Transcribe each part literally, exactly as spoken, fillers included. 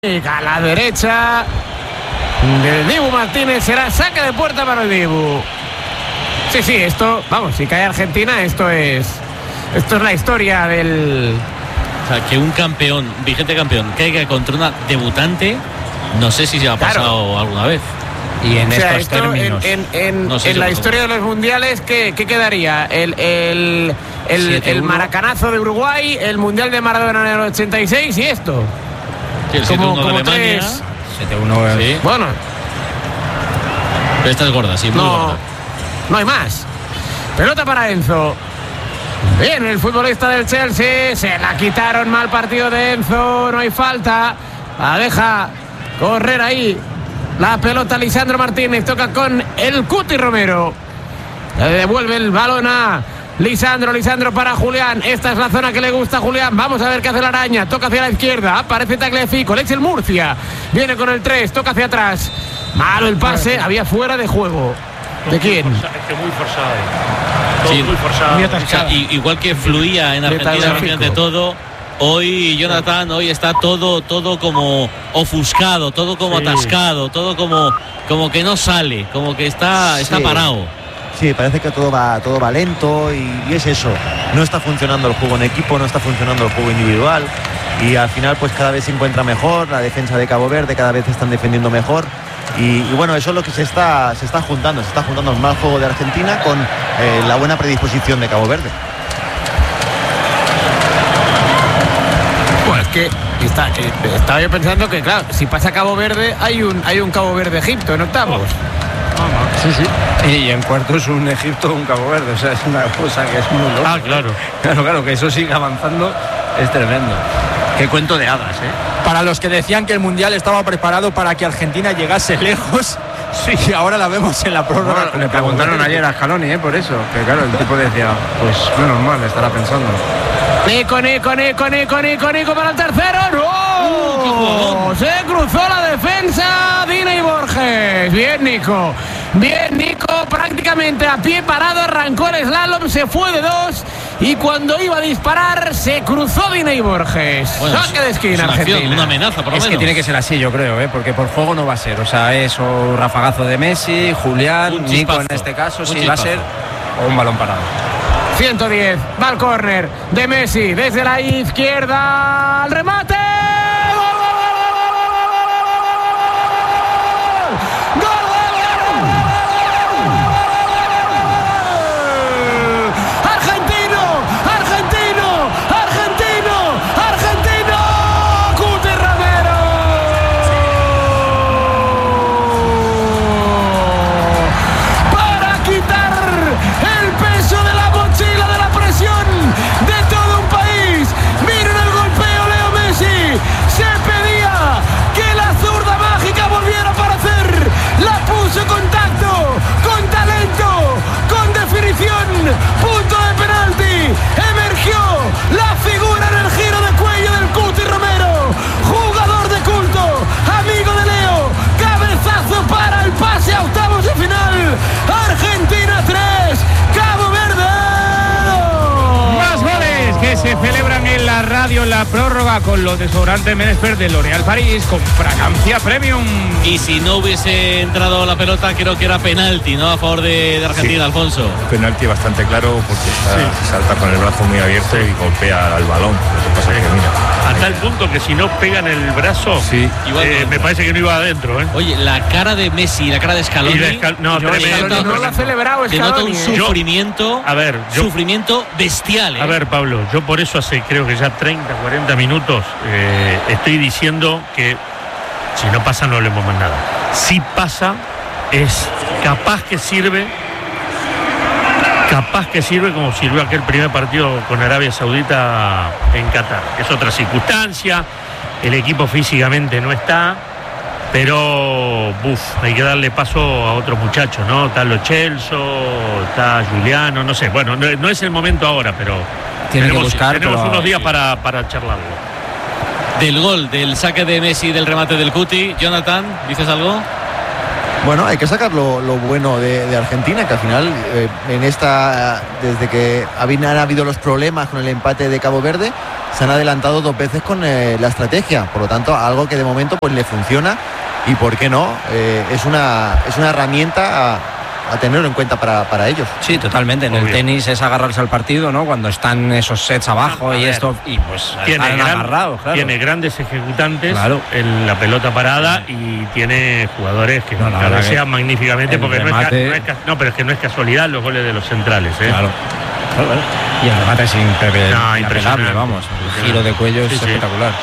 A la derecha del Dibu Martínez, será saque de puerta para el Dibu. Sí, sí, esto, vamos, si cae Argentina, esto es esto es la historia del... O sea, que un campeón, vigente campeón, caiga contra una debutante, no sé si se ha pasado claro. alguna vez. Y en o sea, estos esto términos. En, en, en, no sé en si la historia de los mundiales, ¿qué, qué quedaría? El, el, el, el maracanazo de Uruguay, el mundial de Maradona en el ochenta y seis y esto. Sí, el como, como como Alemania. tres... siete uno. Sí. Bueno. Pero esta es gorda, sí, muy no, gorda. No hay más. Pelota para Enzo. Bien, el futbolista del Chelsea. Se la quitaron, mal partido de Enzo. No hay falta. La deja correr ahí. La pelota Lisandro Martínez. Toca con el Cuti Romero. Le devuelve el balón a Lisandro, Lisandro para Julián. Esta es la zona que le gusta a Julián. Vamos a ver qué hace la araña. Toca hacia la izquierda. Aparece Tagliafico. El ex el Murcia. Viene con el tres. Toca hacia atrás. Malo el pase. Había fuera de juego. ¿De quién? Es que muy forzado. Todo Sí, muy forzado. muy O sea, y, igual que fluía en Argentina prácticamente todo, hoy Jonathan, hoy está todo, todo como ofuscado, todo como Sí. atascado, todo como, como que no sale, como que está, está Sí. parado. Sí, parece que todo va, todo va lento y, y es eso. No está funcionando el juego en equipo, no está funcionando el juego individual y al final pues cada vez se encuentra mejor, la defensa de Cabo Verde cada vez están defendiendo mejor y, y bueno, eso es lo que se está, se está juntando, se está juntando el mal juego de Argentina con eh, la buena predisposición de Cabo Verde. Pues es que está, eh, estaba yo pensando que, claro, si pasa Cabo Verde, hay un, hay un Cabo Verde-Egipto en octavos. Sí, sí. Y en cuartos un Egipto, un Cabo Verde. O sea, es una cosa que es muy loca. Ah, claro. Claro, claro, que eso siga avanzando es tremendo. Qué cuento de hadas, ¿eh? Para los que decían que el Mundial estaba preparado para que Argentina llegase lejos, sí, ahora la vemos en la prórroga. Bueno, le preguntaron ayer a Scaloni, ¿eh? Por eso. Que claro, el tipo decía, pues menos mal, estará pensando. Nico, Nico, Nico, Nico, Nico, Nico para el tercero. ¡No! Uh, Se cruzó la defensa. Dina y Borges. Bien, Nico. Bien, Nico. Prácticamente a pie parado. Arrancó el slalom. Se fue de dos. Y cuando iba a disparar, se cruzó Dina y Borges. Bueno, Saque de es esquina, una acción, Argentina. una amenaza, por lo Es que menos. tiene que ser así, yo creo, ¿eh? Porque por juego no va a ser. O sea, es o rafagazo de Messi, Julián, Un Nico chispazo. en este caso, Un sí, va a chispazo. ser o un balón parado. ciento diez. Va al córner de Messi. Desde la izquierda. Al remate. Argentino, argentino, argentino, argentino, Cuti Romero. Para quitar el peso de la mochila de la presión de todo un país. Miren el golpeo, Leo Messi. Se pedía que la zurda mágica volviera a aparecer. La puso con tacto, con talento, con definición. Punto de penalti. Emergió la figura en el giro de cuello del Cuti Romero. Jugador de culto, amigo de Leo. Cabezazo para el pase a octavos de final. Argentina tres, Cabo Verde dos. Más goles que se celebran en la radio en la prórroga con los desodorantes Menespert de L'Oréal París con fragancia premium. Y si no hubiese entrado la pelota, creo que era penalti, ¿no? A favor de, de Argentina, Sí. Alfonso. Penalti bastante claro porque está, salta con el brazo muy abierto y golpea al balón. Lo que pasa es que mira. Hasta el punto que si no pegan el brazo, Sí. Igual eh, no me entra. parece que no iba adentro, ¿eh? Oye, la cara de Messi, la cara de Scaloni. Y de Scal- no, yo tremendo, denota- No lo ha celebrado denota un Scaloni. ¿eh? sufrimiento. A ver, yo- sufrimiento bestial, ¿eh? A ver, Pablo, yo por eso hace creo que ya treinta, cuarenta minutos eh, estoy diciendo que si no pasa no hablemos más nada. Si pasa, es capaz que sirve, capaz que sirve como sirvió aquel primer partido con Arabia Saudita en Qatar. Es otra circunstancia, el equipo físicamente no está, pero buf, hay que darle paso a otros muchachos, ¿no? Está Lo Celso, está Juliano, no sé, bueno, no, no es el momento ahora, pero Tiene que tenemos, buscar, tenemos pero- unos días para, para charlarlo. Del gol, del saque de Messi, del remate del Cuti. Jonathan, ¿dices algo? Bueno, hay que sacar lo, lo bueno de, de Argentina, que al final, eh, en esta, desde que habían, han habido los problemas con el empate de Cabo Verde, se han adelantado dos veces con eh, la estrategia, por lo tanto algo que de momento pues le funciona y por qué no, eh, es una es una herramienta a, a tenerlo en cuenta para, para ellos. Sí, totalmente. En Obvio. El tenis es agarrarse al partido, ¿no? Cuando están esos sets abajo a y ver, esto y pues tiene están gran, agarrados, claro. Tiene grandes ejecutantes claro. en la pelota parada y tiene jugadores que no, cabecean magníficamente porque no es, no es no, pero es que no es casualidad los goles de los centrales, ¿eh? Claro. Claro. Y el remate es impepe, no, impresionante, vamos. El giro de cuello sí, es sí. espectacular.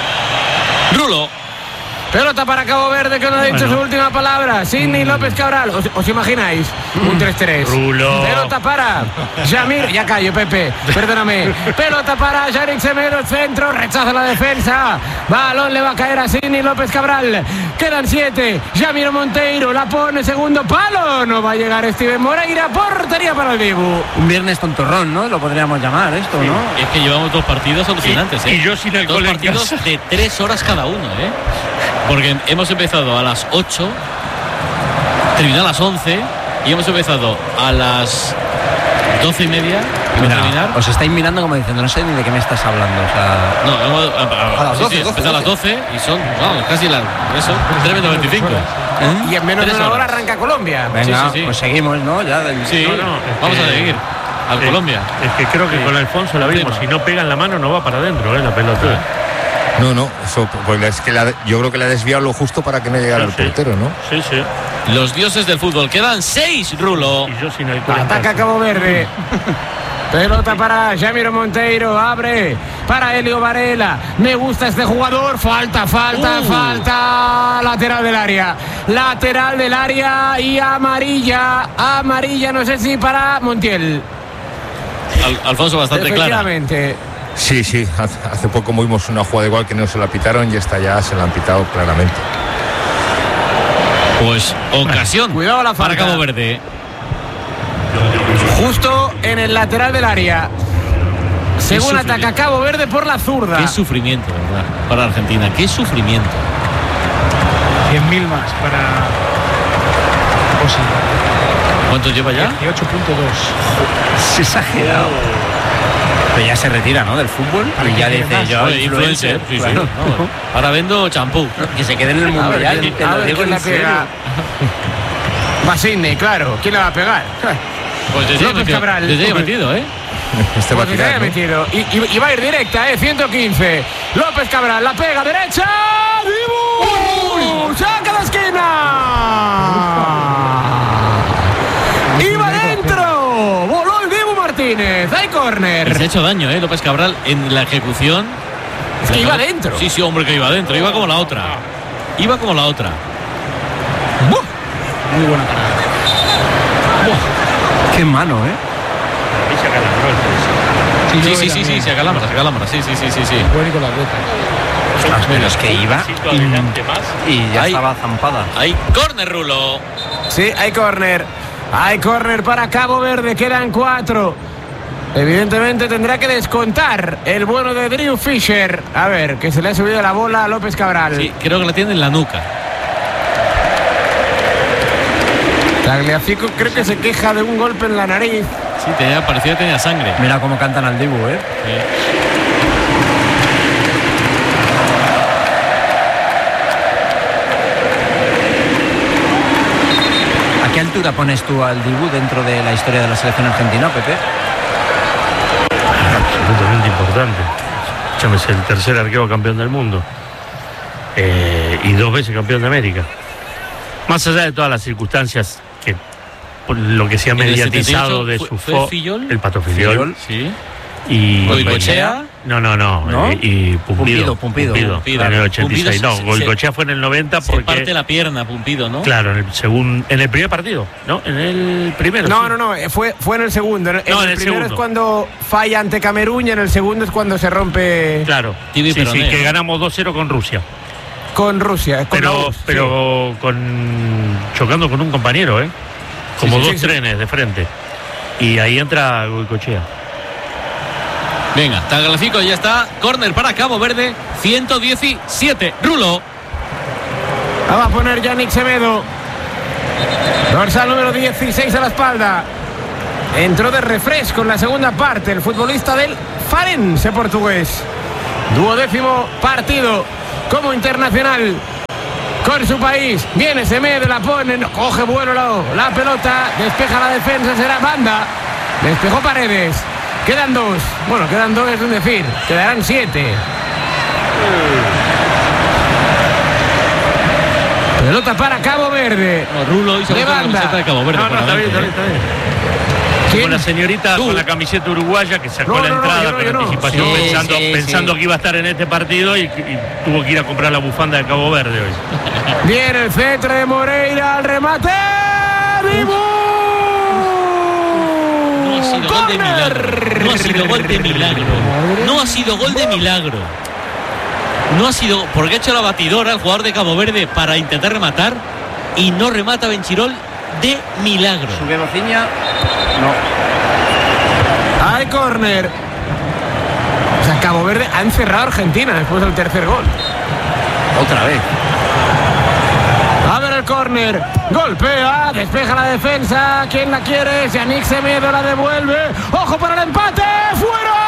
Rulo. Pelota para Cabo Verde, que no ha dicho bueno. su última palabra. Sidney mm. López Cabral. ¿Os, os imagináis? Mm. Un tres tres. Rulo. Pelota para Yamir. Ya callo, Pepe. Perdóname. Pelota para Yannick Semedo. Centro. Rechaza la defensa. Balón le va a caer a Sidney López Cabral. Quedan siete. Yamiro Monteiro. La pone segundo palo. No va a llegar Steven Moreira. Portería para el Dibu. Un viernes tontorrón, ¿no? Lo podríamos llamar esto, sí. ¿no? Es que llevamos dos partidos alucinantes, sí. ¿eh? Y yo sin el dos gol partidos de tres horas cada uno, ¿eh? Porque hemos empezado a las ocho, terminó a las once y hemos empezado a las doce y media. Mira, terminar. Os estáis mirando como diciendo, no sé ni de qué me estás hablando. O sea... No, hemos, a, a, a las sí, doce, sí, doce, doce, a las doce y son, vamos, casi las, eso, tres menos veinticinco. ¿Eh? Y en menos de una hora arranca Colombia. Venga, sí, sí, sí. pues seguimos, ¿no? Ya del... Sí, no, no, vamos que... a seguir. Al eh, Colombia. Es que creo que sí. con Alfonso la vimos. Si no pega en la mano, no va para adentro, ¿eh? La pelota. Sí. No, no, eso, pues es que la, yo creo que le ha desviado lo justo para que no llegara sí, el portero, ¿no? Sí, sí. Los dioses del fútbol. Quedan seis, Rulo. Y yo sin el Ataca Cabo Verde. Pelota para Yamiro Monteiro. Abre para Elio Varela. Me gusta este jugador. Falta, falta, uh. falta. Lateral del área. Lateral del área y amarilla. Amarilla, no sé si para Montiel. Al, Alfonso, bastante clara. Efectivamente. Sí, sí, hace poco vimos una jugada igual que no se la pitaron y esta ya se la han pitado claramente. Pues ocasión Cuidado la para Cabo Verde. Justo en el lateral del área. Según ataca Cabo Verde por la zurda. Qué sufrimiento, ¿verdad? Para Argentina, qué sufrimiento. cien mil más para... Pues sí. ¿Cuánto lleva ya? dieciocho punto dos. Es exagerado. Pero ya se retira, ¿no? Del fútbol. Y ya dice yo, Oye, influencer. Sí, claro. sí. No, ahora vendo champú. Que se quede en el mundial. ¿Quién, a ver, ¿quién la pega? Va Sidney, claro. ¿Quién la va a pegar? Pues desde López metido, Cabral. Desde metido, ¿eh? Este va pues a tirar, ¿no? metido. Y, y, y va a ir directa, ¿eh? ciento quince. López Cabral, la pega derecha. ¡Dibu! ¡Saca la esquina! ¡Iba dentro! ¡Voló el Dibu Martínez! ¡Hay córner! Se ha hecho daño, ¿eh? López Cabral en la ejecución. Es que iba dentro. Sí, sí, hombre, que iba dentro. Iba como la otra. Iba como la otra. Muy buena parada. Qué mano, ¿eh? Y se acalambró el Sí, sí, sí, sí, se acalambra, se acalambra. Sí, sí, sí, sí, sí. Bueno, con la bota. Pero es que iba y, y ya hay, estaba zampada. Hay córner, Rulo. Sí, hay córner. Hay córner para Cabo Verde. Quedan cuatro. Evidentemente tendrá que descontar el bueno de Drew Fisher. A ver, que se le ha subido la bola a López Cabral. Sí, creo que la tiene en la nuca. Tagliafico creo que se queja de un golpe en la nariz. Sí, tenía, parecía que tenía sangre. Mira cómo cantan al Dibu, ¿eh? Sí. ¿A qué altura pones tú al Dibu dentro de la historia de la selección argentina, Pepe? Absolutamente importante. Escúchame, es el tercer arquero campeón del mundo. Eh, y dos veces campeón de América. Más allá de todas las circunstancias que por lo que se ha mediatizado de su fue Fillol, el Pato Fillol, sí. Y Goicoechea. No, no, no, ¿No? Eh, y Pumpido, Pumpido, Pumpido, Pumpido en el ochenta y seis. Pumpido, no, Goicoechea fue en el noventa porque se parte la pierna Pumpido, ¿no? Claro, en el segundo, en el primer partido, ¿no? En el primero. No, sí. no, no, fue, fue en el segundo. En, no, en el, el primero segundo. es cuando falla ante Camerún y en el segundo es cuando se rompe. Claro. Tibi sí, Peroné, sí, que ¿no? ganamos dos cero con Rusia. Con Rusia, con Pero, la U R S S, pero sí. con chocando con un compañero, ¿eh? Como Sí, sí, dos sí, trenes sí. de frente. Y ahí entra Goicoechea. Venga, Tagliafico ya está. Córner para Cabo Verde. ciento diecisiete. Rulo. La va a poner Yannick Semedo. Dorsal número dieciséis a la espalda. Entró de refresco en la segunda parte el futbolista del Farense portugués. Duodécimo partido como internacional con su país. Viene Semedo, la pone, no, coge vuelo la, la pelota, despeja la defensa, será banda. Despejó Paredes. Quedan dos. Bueno, quedan dos es un decir. Quedarán siete. Pelota para Cabo Verde. No, Rulo y se de banda. de Cabo Verde. No, no, está bien, está bien, está bien. Como la señorita Tú. con la camiseta uruguaya que sacó No, la no, no, entrada yo no, yo con no. anticipación Sí, pensando, sí, pensando sí. que iba a estar en este partido y, y tuvo que ir a comprar la bufanda de Cabo Verde hoy. Viene el centro de Moreira al remate. ¡Vivo! No ha sido gol de milagro. No ha sido gol de milagro. No ha sido gol de milagro. No ha sido porque ha hecho la batidora el jugador de Cabo Verde para intentar rematar y no remata Benchirol de milagro. Sube Bociña. No. Hay córner. O sea, Cabo Verde ha encerrado a Argentina después del tercer gol. Otra vez. A ver el córner. Golpea, despeja la defensa. ¿Quién la quiere? Yannick Semedo la devuelve. ¡Ojo para el empate! ¡Fuera!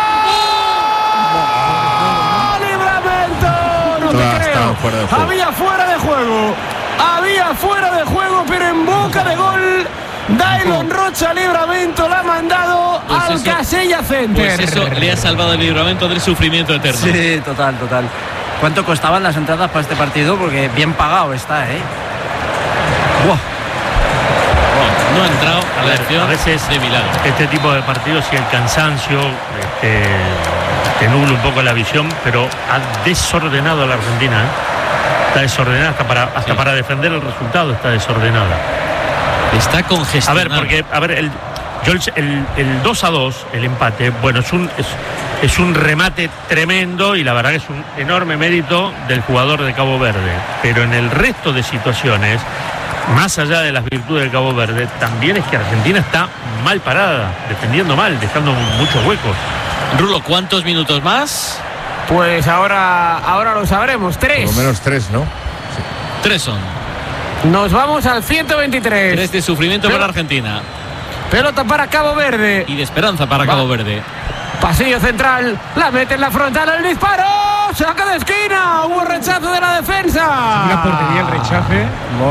¡Libramento! No Claro, te estaba fuera de creo. juego. Había fuera de juego. Había fuera de juego, pero en boca de gol. Dailon Rocha Libramento la ha mandado Pues al eso- Casella Center. Pues eso le ha salvado el libramento del sufrimiento eterno. Sí, total, total. ¿Cuánto costaban las entradas para este partido? Porque bien pagado está, ¿eh? Buah. No ha entrado a la ver, acción a veces de milagro. Este tipo de partidos y el cansancio este, te nubla un poco la visión, pero ha desordenado a la Argentina, ¿eh? Está desordenada hasta para hasta Sí. para defender el resultado, está desordenada. Está A congestionado. ver, porque a ver el yo el, el, el dos a dos, el empate, bueno, es un es, es un remate tremendo y la verdad que es un enorme mérito del jugador de Cabo Verde, pero en el resto de situaciones, más allá de las virtudes de Cabo Verde, también es que Argentina está mal parada, defendiendo mal, dejando muchos huecos. Rulo, ¿cuántos minutos más? Pues ahora, ahora lo sabremos. Por Tres. lo menos tres, ¿no? Tres son. Nos vamos al ciento veintitrés. Tres de sufrimiento Pero- para Argentina Pelota para Cabo Verde. y de esperanza para Va. Cabo Verde. Pasillo central. La mete en la frontal. El disparo. Saca de esquina. Hubo rechazo de la defensa. Una portería el rechace.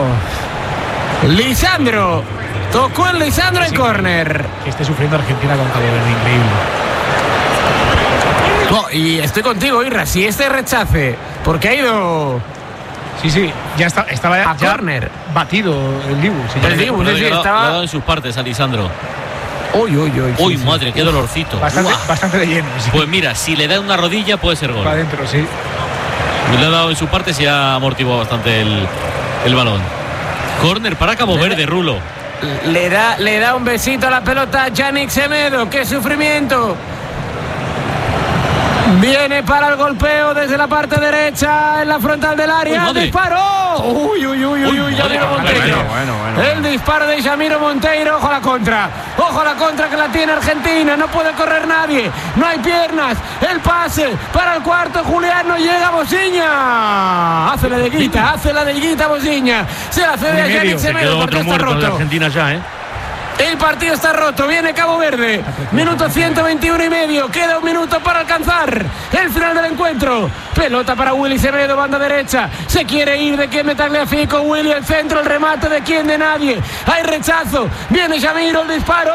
Lisandro. Tocó el Lisandro en córner. Que esté sufriendo Argentina con Cabo Verde, increíble. No, y estoy contigo, Irra. Si este rechace, porque ha ido Sí, sí, ya está, estaba a ya córner. batido el Dibu. Sí, El ya- Dibu, Le ha sí, sí, dado- estaba- le ha dado en sus partes a Lisandro. Uy, uy, uy. sí, Uy, sí. madre, qué dolorcito. Bastante, Buah. bastante de lleno. Sí. Pues mira, si le da una rodilla puede ser gol. Para adentro, sí. Le ha dado en su parte y se ha amortiguado bastante el, el balón. Córner para Cabo Verde, Rulo. Le da, le da un besito a la pelota Yannick Semedo. ¡Qué sufrimiento! Viene para el golpeo desde la parte derecha en la frontal del área. Uy, madre. ¡Disparó! Uy, uy, uy, uy, Uy, uy, madre. Yamiro Bueno, Monteiro. bueno, bueno, El disparo de Yamiro Monteiro. Ojo a la contra. Ojo a la contra que la tiene Argentina. No puede correr nadie. No hay piernas. El pase para el cuarto. Julián no llega. Bociña. Hace la de Guita. Hace la de Guita Bociña. Se la cede a medio. Yannick Se Semedo. quedó El otro partido está muerto de roto. Argentina ya, ¿eh? El partido está roto, viene Cabo Verde, minuto ciento veintiuno y medio, queda un minuto para alcanzar el final del encuentro. Pelota para Willy Semedo, banda derecha, se quiere ir de quien Tagliafico, Willy el centro, el remate de quien de nadie, hay rechazo, viene Yamiro, el disparo,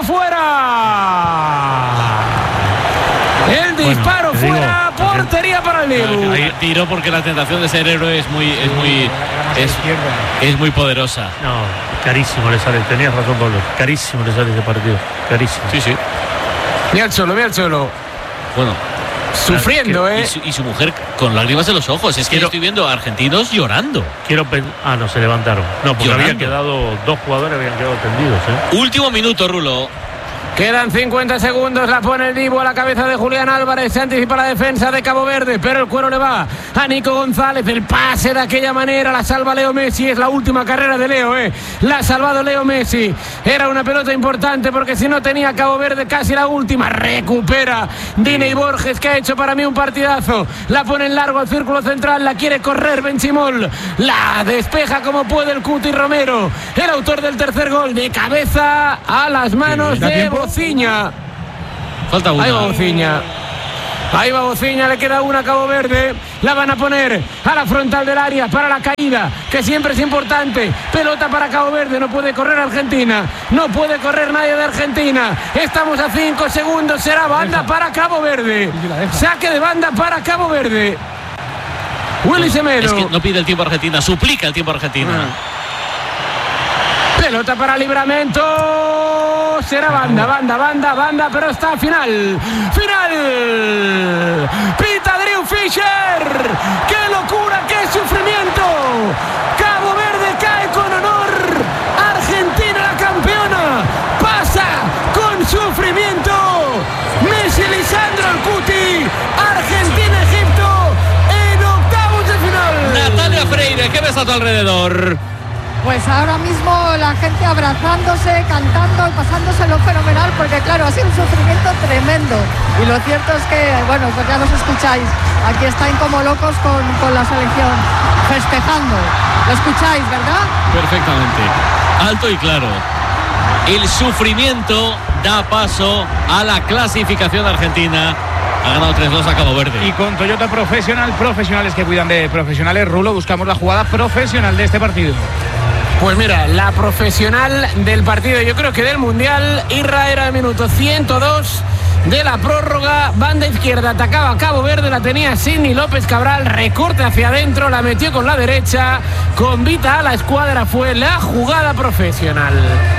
fuera. El disparo te digo, fuera, portería para el Dibu. Ahí tiró porque la tentación de ser héroe es muy, es muy, es, izquierda. es muy poderosa. No, carísimo le sale, tenías razón, Pablo. Carísimo le sale ese partido. Carísimo. Sí, sí. Mira el Cholo, mira el Cholo, Bueno, sufriendo, y eh. su, y su mujer con lágrimas en los ojos. Es que Quiero- estoy viendo a argentinos llorando. Quiero pen- Ah, no, se levantaron. No, porque Llorando. habían quedado dos jugadores, habían quedado tendidos, ¿eh? Último minuto, Rulo. Quedan cincuenta segundos, la pone el Dibu a la cabeza de Julián Álvarez, se anticipa la defensa de Cabo Verde, pero el cuero le va a Nico González, el pase de aquella manera, la salva Leo Messi, es la última carrera de Leo, eh. La ha salvado Leo Messi, era una pelota importante porque si no tenía Cabo Verde casi la última, recupera Dine y Borges que ha hecho para mí un partidazo, la pone en largo al círculo central, la quiere correr Benchimol, la despeja como puede el Cuti Romero, el autor del tercer gol, de cabeza a las manos ¿Da de tiempo? Bociña. Falta Ahí va una. Bociña. Ahí va Bociña, le queda una a Cabo Verde. La van a poner a la frontal del área para la caída, que siempre es importante. Pelota para Cabo Verde, no puede correr Argentina. No puede correr nadie de Argentina. Estamos a cinco segundos, será banda para Cabo Verde. Saque de banda para Cabo Verde. Willy Semedo. Es que no pide el tiempo a Argentina, suplica el tiempo a Argentina. Ah. Pelota para Livramento. Será banda, banda, banda, banda, pero está al final. ¡Final! Pita Drew Fisher. ¡Qué locura, qué sufrimiento! Cabo Verde cae con honor. Argentina la campeona. Pasa con sufrimiento. Messi, Lisandro, el Cuti. Argentina, Egipto. En octavos de final. Natalia Freire, ¿qué ves a tu alrededor? Pues ahora mismo la gente abrazándose, cantando y pasándoselo fenomenal, porque claro, ha sido un sufrimiento tremendo. Y lo cierto es que, bueno, pues ya los escucháis. Aquí están como locos con, con la selección, festejando. Lo escucháis, ¿verdad? Perfectamente. Alto y claro. El sufrimiento da paso a la clasificación de Argentina. Ha ganado tres dos a Cabo Verde. Y con Toyota Profesional, profesionales que cuidan de profesionales, Rulo, buscamos la jugada profesional de este partido. Pues mira, la profesional del partido, yo creo que del Mundial. Irra era el minuto ciento dos de la prórroga. Banda izquierda, atacaba a Cabo Verde, la tenía Sidney López Cabral. Recorte hacia adentro, la metió con la derecha. Convita a la escuadra, fue la jugada profesional.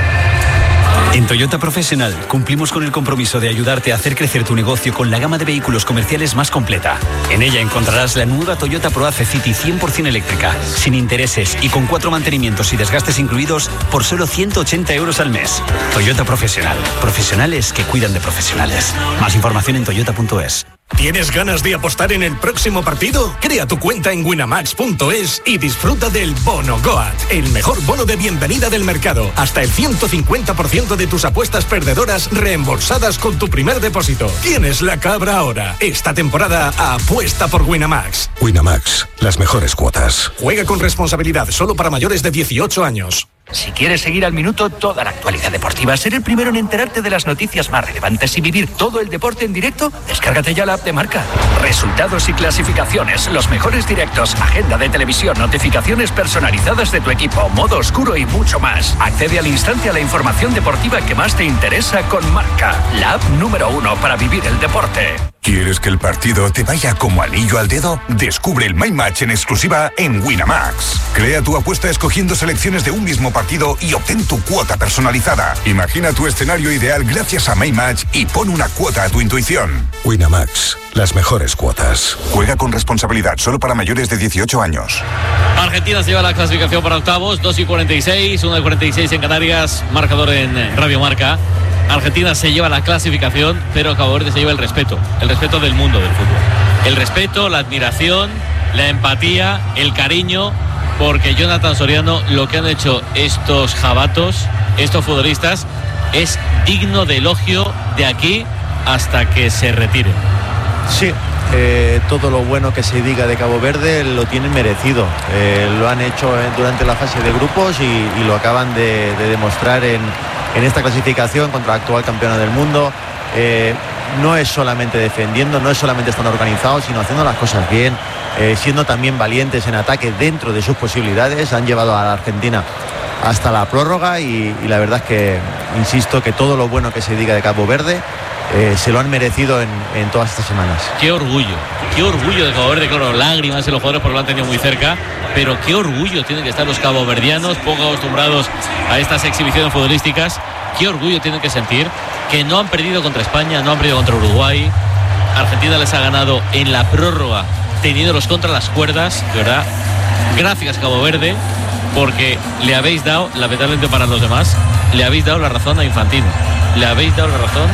En Toyota Profesional cumplimos con el compromiso de ayudarte a hacer crecer tu negocio con la gama de vehículos comerciales más completa. En ella encontrarás la nueva Toyota ProAce City cien por ciento eléctrica, sin intereses y con cuatro mantenimientos y desgastes incluidos por solo ciento ochenta euros al mes. Toyota Profesional. Profesionales que cuidan de profesionales. Más información en toyota punto es. ¿Tienes ganas de apostar en el próximo partido? Crea tu cuenta en winamax punto es y disfruta del Bono Goat, el mejor bono de bienvenida del mercado. Hasta el ciento cincuenta por ciento de tus apuestas perdedoras reembolsadas con tu primer depósito. Tienes la cabra ahora. Esta temporada apuesta por Winamax. Winamax, las mejores cuotas. Juega con responsabilidad, solo para mayores de dieciocho años. Si quieres seguir al minuto toda la actualidad deportiva, ser el primero en enterarte de las noticias más relevantes y vivir todo el deporte en directo, descárgate ya la app de Marca. Resultados y clasificaciones, los mejores directos, agenda de televisión, notificaciones personalizadas de tu equipo, modo oscuro y mucho más. Accede al instante a la información deportiva que más te interesa con Marca, la app número uno para vivir el deporte. ¿Quieres que el partido te vaya como anillo al dedo? Descubre el My Match en exclusiva en Winamax. Crea tu apuesta escogiendo selecciones de un mismo partido y obtén tu cuota personalizada. Imagina tu escenario ideal gracias a My Match y pon una cuota a tu intuición. Winamax, las mejores cuotas. Juega con responsabilidad, solo para mayores de dieciocho años. Argentina se lleva la clasificación para octavos, dos y cuarenta y seis, una y cuarenta y seis en Canarias, marcador en Radio Marca. Argentina se lleva la clasificación, pero Cabo Verde se lleva el respeto, el respeto del mundo del fútbol. El respeto, la admiración, la empatía, el cariño, porque Jonathan Soriano, lo que han hecho estos jabatos, estos futbolistas, es digno de elogio de aquí hasta que se retiren. Sí, eh, todo lo bueno que se diga de Cabo Verde lo tienen merecido. Eh, lo han hecho eh, durante la fase de grupos y, y lo acaban de, de demostrar en, en esta clasificación contra la actual campeona del mundo. Eh, no es solamente defendiendo, no es solamente estando organizados, sino haciendo las cosas bien, eh, siendo también valientes en ataque dentro de sus posibilidades. Han llevado a la Argentina hasta la prórroga y, y la verdad es que, insisto, que todo lo bueno que se diga de Cabo Verde Eh, se lo han merecido en, en todas estas semanas. Qué orgullo, qué orgullo de Cabo Verde, claro, lágrimas en los jugadores porque lo han tenido muy cerca, pero qué orgullo tienen que estar los caboverdianos, poco acostumbrados a estas exhibiciones futbolísticas. Qué orgullo tienen que sentir que no han perdido contra España, no han perdido contra Uruguay. Argentina les ha ganado en la prórroga, teniéndolos contra las cuerdas, de verdad. Gracias, Cabo Verde, porque le habéis dado, lamentablemente para los demás, le habéis dado la razón a Infantino, le habéis dado la razón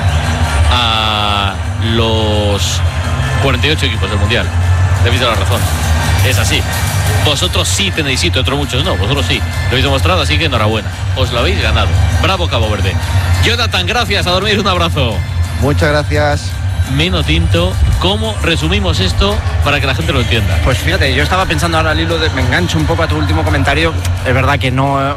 a los cuarenta y ocho equipos del Mundial. Le habéis dado la razón. Es así. Vosotros sí tenéis sitio, otros muchos no. Vosotros sí. Lo habéis demostrado, así que enhorabuena. Os lo habéis ganado. Bravo, Cabo Verde. Jonathan, gracias. A dormir. Un abrazo. Muchas gracias. Meno Tinto, ¿cómo resumimos esto para que la gente lo entienda? Pues fíjate, yo estaba pensando ahora al hilo de, me engancho un poco a tu último comentario. Es verdad que no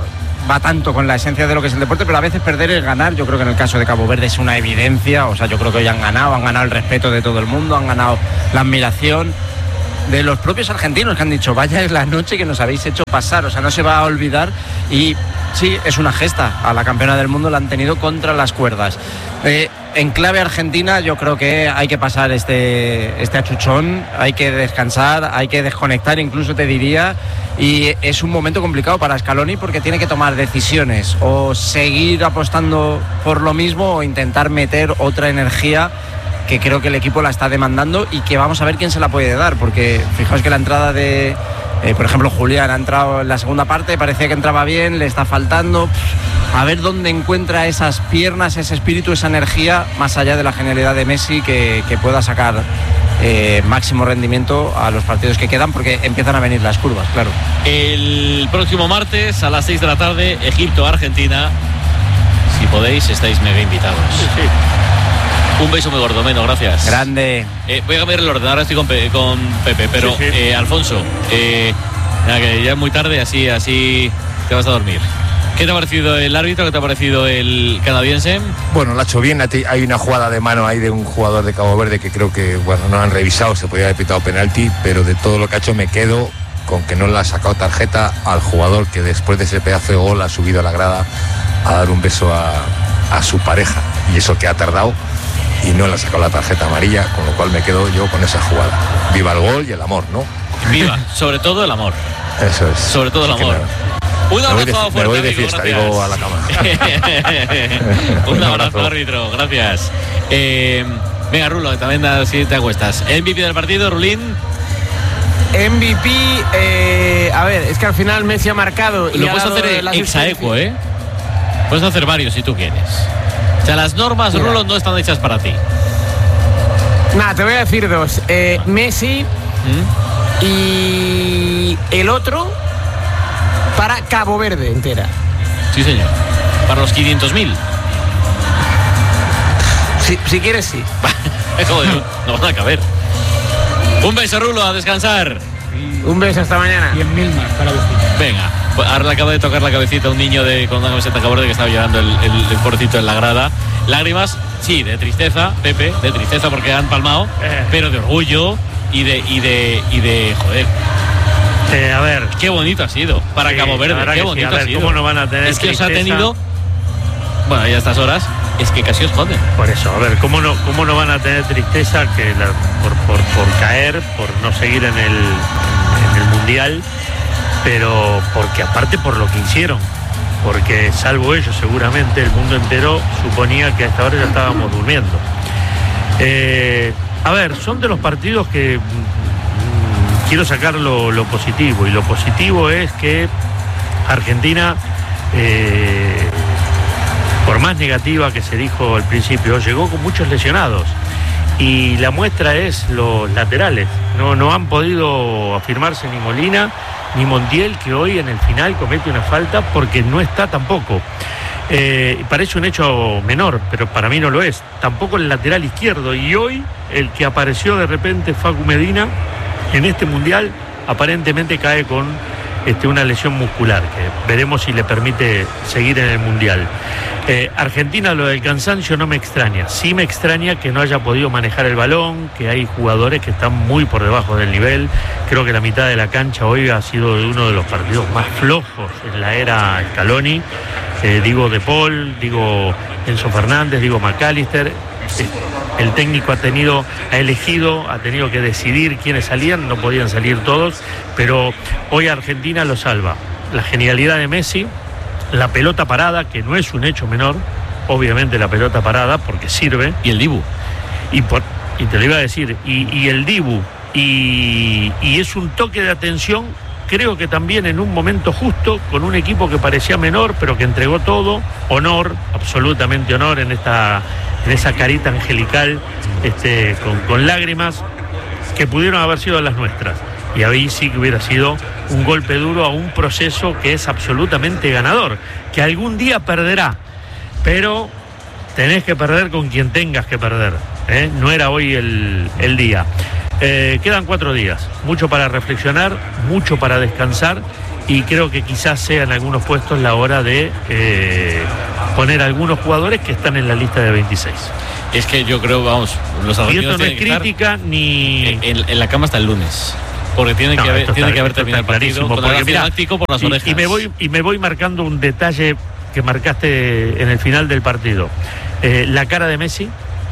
va tanto con la esencia de lo que es el deporte, pero a veces perder es ganar. Yo creo que en el caso de Cabo Verde es una evidencia. O sea, yo creo que hoy han ganado, han ganado el respeto de todo el mundo, han ganado la admiración de los propios argentinos, que han dicho, vaya es la noche que nos habéis hecho pasar. O sea, no se va a olvidar. Y sí, es una gesta. A la campeona del mundo la han tenido contra las cuerdas. Eh, en clave argentina, yo creo que hay que pasar este, este achuchón, hay que descansar, hay que desconectar, incluso te diría. Y es un momento complicado para Scaloni porque tiene que tomar decisiones, o seguir apostando por lo mismo o intentar meter otra energía que creo que el equipo la está demandando y que vamos a ver quién se la puede dar, porque fijaos que la entrada de, eh, por ejemplo, Julián ha entrado en la segunda parte, parecía que entraba bien, le está faltando. A ver dónde encuentra esas piernas, ese espíritu, esa energía, más allá de la genialidad de Messi, que, que pueda sacar eh, máximo rendimiento a los partidos que quedan, porque empiezan a venir las curvas, claro. El próximo martes a las seis de la tarde, Egipto-Argentina. Si podéis, estáis mega invitados. Sí, sí. Un beso muy gordo, Meno, gracias. Grande. Eh, voy a cambiar el orden, ahora estoy con, Pe con Pepe, pero sí, sí. Eh, Alfonso, eh, nada, que ya es muy tarde, así, así te vas a dormir. ¿Qué te ha parecido el árbitro? ¿Qué te ha parecido el canadiense? Bueno, lo ha hecho bien. Hay una jugada de mano ahí de un jugador de Cabo Verde que creo que, bueno, no han revisado, se podría haber pitado penalti, pero de todo lo que ha hecho me quedo con que no le ha sacado tarjeta al jugador que después de ese pedazo de gol ha subido a la grada a dar un beso a, a su pareja, y eso que ha tardado, y no le ha sacado la tarjeta amarilla, con lo cual me quedo yo con esa jugada. Viva el gol y el amor, ¿no? Viva, sobre todo el amor. Eso es. Sobre todo el Así amor. Un abrazo de, fuerte, me voy de amigo, fiesta, gracias. digo a la cama. Un abrazo, árbitro, gracias. Eh, venga, Rulo, que también así te acuestas. M V P del partido, Rulín. M V P, eh, a ver, es que al final Messi ha marcado. Lo puedes hacer exaequo, ¿eh? Puedes hacer varios si tú quieres. O sea, las normas, Mira. Rulo, no están hechas para ti. Nada, te voy a decir dos. Eh, Messi ¿Mm? y el otro para Cabo Verde entera. Sí, señor. Para los quinientos mil. Si, si quieres, sí. Joder, no van a caber. Un beso, Rulo, a descansar. Un beso, hasta mañana. cien mil más para vestir. Venga, pues ahora le acaba de tocar la cabecita a un niño de, con una camiseta Cabo Verde que estaba llorando el, el, el pobrecito en la grada. Lágrimas, sí, de tristeza, Pepe, de tristeza porque han palmado, eh. pero de orgullo y de, y de, y de, joder. Eh, a ver, qué bonito ha sido para sí, Cabo Verde, qué bonito sí. a ver, ha sido. ¿Cómo no van a tener es que tristeza? os ha tenido, bueno, ya a estas horas, es que casi os joden. Por eso, a ver, ¿cómo no, cómo no van a tener tristeza que la, por, por, por caer, por no seguir en el, en el Mundial, pero porque aparte por lo que hicieron, porque salvo ellos seguramente el mundo entero suponía que a esta hora ya estábamos durmiendo. Eh, a ver, son de los partidos que mmm, quiero sacar lo, lo positivo, y lo positivo es que Argentina, eh, por más negativa que se dijo al principio, llegó con muchos lesionados, y la muestra es los laterales. No, no han podido afirmarse ni Molina ni Montiel, que hoy en el final comete una falta porque no está tampoco. Eh, parece un hecho menor, pero para mí no lo es. Tampoco el lateral izquierdo, y hoy el que apareció de repente, Facu Medina, en este Mundial aparentemente cae con este, una lesión muscular, que veremos si le permite seguir en el Mundial. Eh, Argentina, lo del cansancio no me extraña. Sí me extraña que no haya podido manejar el balón, que hay jugadores que están muy por debajo del nivel. Creo que la mitad de la cancha hoy ha sido uno de los partidos más flojos en la era Scaloni. Eh, digo De Paul, digo Enzo Fernández, digo McAllister. El técnico ha tenido, ha elegido, ha tenido que decidir quiénes salían, no podían salir todos, pero hoy Argentina lo salva. La genialidad de Messi, la pelota parada, que no es un hecho menor, obviamente la pelota parada, porque sirve. Y el Dibu. Y, por, y te lo iba a decir, y, y el Dibu, y, y es un toque de atención, creo que también en un momento justo, con un equipo que parecía menor, pero que entregó todo, honor, absolutamente honor en esta... en esa carita angelical, este, con, con lágrimas, que pudieron haber sido las nuestras. Y ahí sí que hubiera sido un golpe duro a un proceso que es absolutamente ganador, que algún día perderá, pero tenés que perder con quien tengas que perder, ¿eh? No era hoy el, el día. Eh, quedan cuatro días, mucho para reflexionar, mucho para descansar, y creo que quizás sea en algunos puestos la hora de eh, poner algunos jugadores que están en la lista de veintiséis. Es que yo creo, vamos, los Y esto argentinos no es tienen que crítica estar ni... en, en la cama hasta el lunes. Porque tiene No, que haber, esto tiene está- que haber esto terminado el está partido clarísimo, con el porque ácido mira, láctico por las y, orejas. y me voy y me voy marcando un detalle que marcaste en el final del partido. Eh, la cara de Messi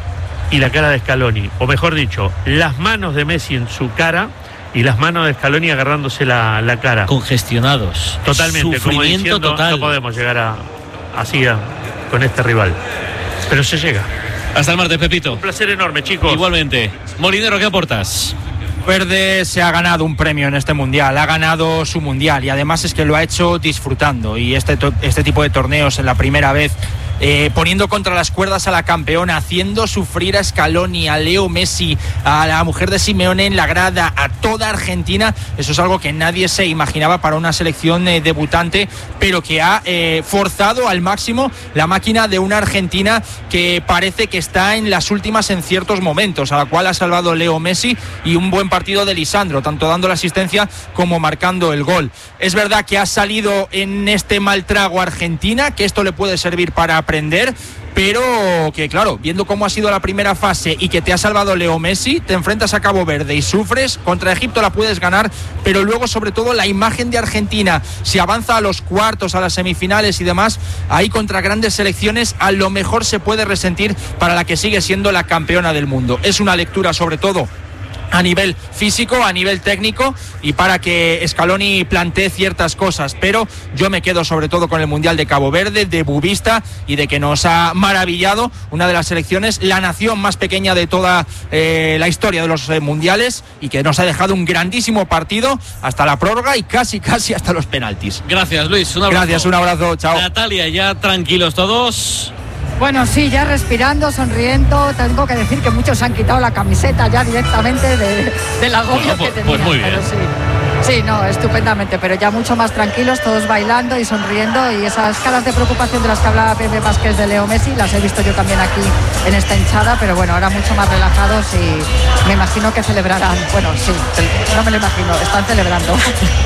y la cara de Scaloni, o mejor dicho, las manos de Messi en su cara y las manos de Scaloni agarrándose la, la cara. Congestionados. Totalmente, como Sufrimiento diciendo, total. no podemos llegar a, así a- con este rival. Pero se llega. Hasta el martes, Pepito. Un placer enorme, chicos. Igualmente. Molinero, ¿qué aportas? Verde se ha ganado un premio en este mundial, ha ganado su mundial y además es que lo ha hecho disfrutando, y este, to- este tipo de torneos en la primera vez, eh, poniendo contra las cuerdas a la campeona, haciendo sufrir a Scaloni, a Leo Messi, a la mujer de Simeone en la grada, a toda Argentina. Eso es algo que nadie se imaginaba para una selección eh, debutante, pero que ha eh, forzado al máximo la máquina de una Argentina que parece que está en las últimas en ciertos momentos, a la cual ha salvado Leo Messi, y un buen partido de Lisandro, tanto dando la asistencia como marcando el gol. Es verdad que ha salido en este mal trago Argentina, que esto le puede servir para aprender, pero que claro, viendo cómo ha sido la primera fase y que te ha salvado Leo Messi, te enfrentas a Cabo Verde y sufres. Contra Egipto la puedes ganar, pero luego sobre todo la imagen de Argentina, si avanza a los cuartos, a las semifinales y demás, ahí contra grandes selecciones, a lo mejor se puede resentir para la que sigue siendo la campeona del mundo. Es una lectura sobre todo a nivel físico, a nivel técnico, y para que Scaloni plantee ciertas cosas, pero yo me quedo sobre todo con el Mundial de Cabo Verde, de Bubista, y de que nos ha maravillado una de las selecciones, la nación más pequeña de toda eh, la historia de los eh, mundiales, y que nos ha dejado un grandísimo partido hasta la prórroga y casi casi hasta los penaltis. Gracias, Luis, un abrazo. Gracias, un abrazo, chao. Natalia, ya tranquilos todos. Bueno, sí, ya respirando, sonriendo. Tengo que decir que muchos han quitado la camiseta ya directamente de, del agobio Bueno, pues- que tenían. pues muy bien. Pero sí, sí, no, estupendamente, pero ya mucho más tranquilos, todos bailando y sonriendo, y esas caras de preocupación de las que hablaba Pepe Vázquez de Leo Messi las he visto yo también aquí en esta hinchada, pero bueno, ahora mucho más relajados, y me imagino que celebrarán. Bueno, sí, no me lo imagino, están celebrando.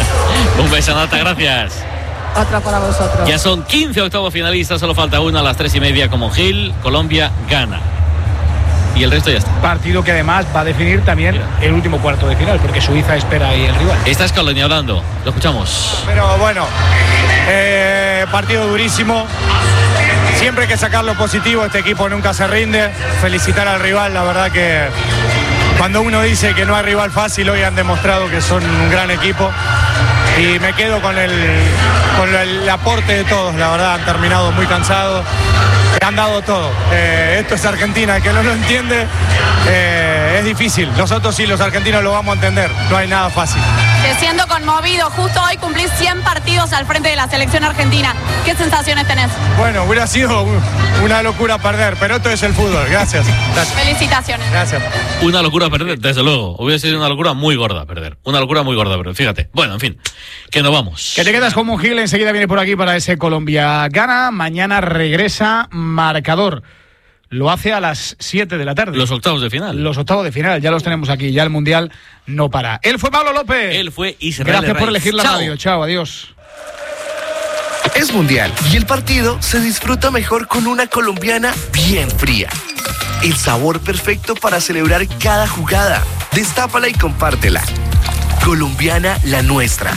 Un beso, Nata, gracias. Otra para vosotros. Ya son quince octavos finalistas, solo falta una a las tres y media como Gil. Colombia gana. Y el resto ya está. Partido que además va a definir también Mira. el último cuarto de final, porque Suiza espera ahí el rival. Está Scaloni hablando, lo escuchamos. Pero bueno, eh, partido durísimo. Siempre hay que sacar lo positivo, este equipo nunca se rinde. Felicitar al rival, la verdad que cuando uno dice que no hay rival fácil, hoy han demostrado que son un gran equipo. Y me quedo con el, con el aporte de todos, la verdad, han terminado muy cansados, han dado todo. Eh, esto es Argentina, el que no lo entiende eh, es difícil. Nosotros sí, los argentinos lo vamos a entender, no hay nada fácil. Te siento conmovido, justo hoy cumplís cien partidos al frente de la selección argentina. ¿Qué sensaciones tenés? Bueno, hubiera sido una locura perder, pero esto es el fútbol, gracias. Gracias. Felicitaciones. Gracias. Una locura perder, desde luego. Hubiera sido una locura muy gorda perder. Una locura muy gorda perder, fíjate. Bueno, en fin, que nos vamos. Que te quedas como un Gil, enseguida viene por aquí para ese Colombia gana. Mañana regresa marcador. Lo hace a las siete de la tarde. Los octavos de final. Los octavos de final, ya los tenemos aquí. Ya el Mundial no para. Él fue Pablo López. Él fue Israel. Gracias por Reyes. elegir la Chao. radio. Chao, adiós. Es Mundial y el partido se disfruta mejor con una colombiana bien fría. El sabor perfecto para celebrar cada jugada. Destápala y compártela. Colombiana, la nuestra.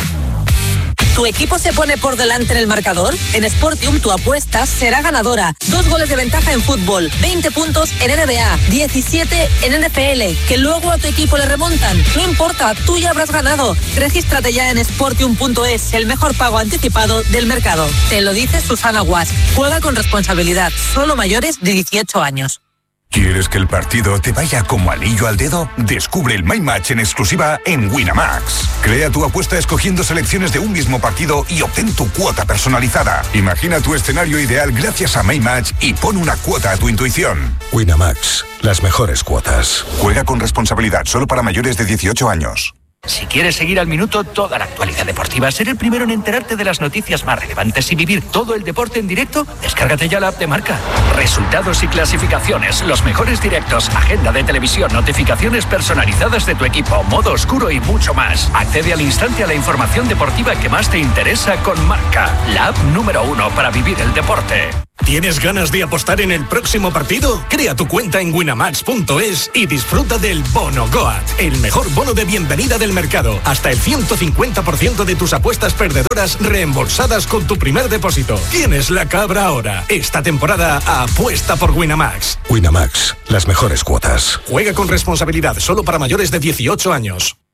¿Tu equipo se pone por delante en el marcador? En Sportium tu apuesta será ganadora. Dos goles de ventaja en fútbol, veinte puntos en N B A, diecisiete en N F L, que luego a tu equipo le remontan. No importa, tú ya habrás ganado. Regístrate ya en sportium punto es, el mejor pago anticipado del mercado. Te lo dice Susana Guas. Juega con responsabilidad, solo mayores de dieciocho años. ¿Quieres que el partido te vaya como anillo al dedo? Descubre el My Match en exclusiva en Winamax. Crea tu apuesta escogiendo selecciones de un mismo partido y obtén tu cuota personalizada. Imagina tu escenario ideal gracias a My Match y pon una cuota a tu intuición. Winamax, las mejores cuotas. Juega con responsabilidad solo para mayores de dieciocho años. Si quieres seguir al minuto toda la actualidad deportiva, ser el primero en enterarte de las noticias más relevantes y vivir todo el deporte en directo, descárgate ya la app de Marca. Resultados y clasificaciones, los mejores directos, agenda de televisión, notificaciones personalizadas de tu equipo, modo oscuro y mucho más. Accede al instante a la información deportiva que más te interesa con Marca, la app número uno para vivir el deporte. ¿Tienes ganas de apostar en el próximo partido? Crea tu cuenta en winamax punto es y disfruta del Bono Goat, el mejor bono de bienvenida del mercado. Hasta el ciento cincuenta por ciento de tus apuestas perdedoras reembolsadas con tu primer depósito. Tienes la cabra ahora. Esta temporada apuesta por Winamax. Winamax, las mejores cuotas. Juega con responsabilidad, solo para mayores de dieciocho años.